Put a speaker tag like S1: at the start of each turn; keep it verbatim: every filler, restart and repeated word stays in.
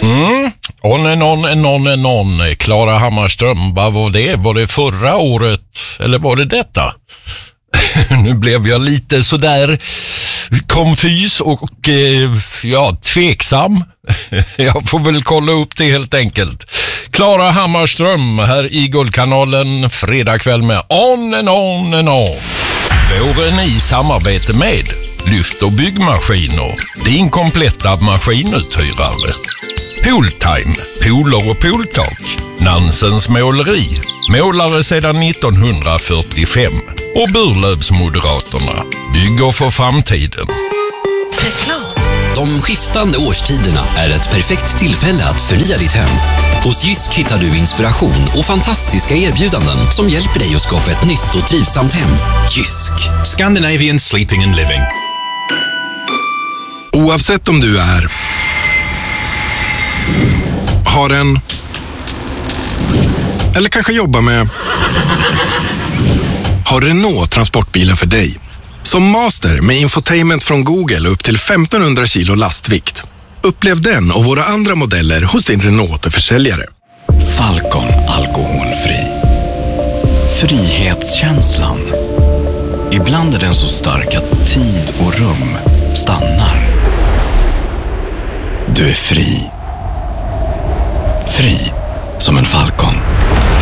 S1: Mm. On and on and on and on. Klara Hammarström, vad var det? Var det förra året eller var det detta? Nu blev jag lite sådär konfys och eh, ja, tveksam. Jag får väl kolla upp det helt enkelt. Klara Hammarström här i Guldkanalen, fredag kväll med On and on and on. Våren i samarbete med Lyft och byggmaskiner, din kompletta maskinuthyrare. Pooltime, pooler och pooltak. Nansens måleri, målare sedan nittonhundrafyrtiofem. Och Burlövsmoderaterna, bygger för framtiden.
S2: De skiftande årstiderna är ett perfekt tillfälle att förnya ditt hem. Hos Jysk hittar du inspiration och fantastiska erbjudanden som hjälper dig att skapa ett nytt och trivsamt hem. Jysk.
S3: Scandinavian Sleeping and Living.
S4: Oavsett om du är, har en eller kanske jobbar med, har Renault transportbilen för dig. Som Master med infotainment från Google upp till femtonhundra kilo lastvikt. Upplev den och våra andra modeller hos din Renault-försäljare.
S5: Falcon alkoholfri. Frihetskänslan. Ibland är den så stark att tid och rum stannar. Du är fri. Fri som en Falcon.